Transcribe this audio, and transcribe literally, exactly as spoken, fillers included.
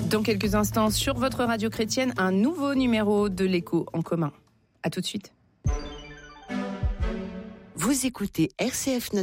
Dans quelques instants, sur votre radio chrétienne, un nouveau numéro de l'Écho en commun. À tout de suite. Vous écoutez R C F